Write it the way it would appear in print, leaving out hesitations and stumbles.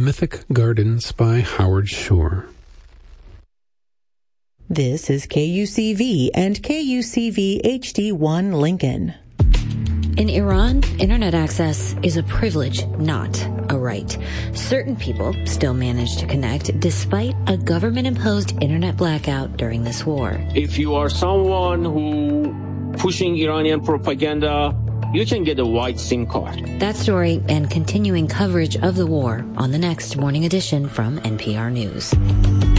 Mythic Gardens by Howard Shore. This is KUCV and KUCV HD1 Lincoln. In Iran, internet access is a privilege, not a right. Certain people still manage to connect despite a government-imposed internet blackout during this war. If you are someone who pushing Iranian propaganda, you can get a white SIM card. That story and continuing coverage of the war on the next morning edition from NPR News.